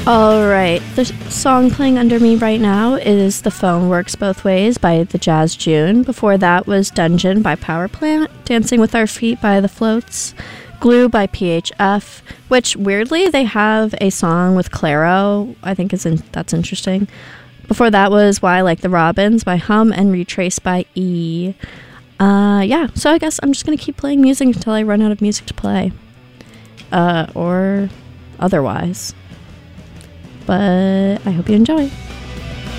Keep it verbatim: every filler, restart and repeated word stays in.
Alright, the song playing under me right now is The Phone Works Both Ways by the Jazz June. Before that was Dungeon by Power Plant, Dancing with Our Feet by The Floats, Glue by P H F, which weirdly they have a song with Clairo. I think is in, that's interesting. Before that was Why I Like the Robins by Hum and Retrace by E. Uh, yeah, so I guess I'm just going to keep playing music until I run out of music to play. Uh, or otherwise. But I hope you enjoy.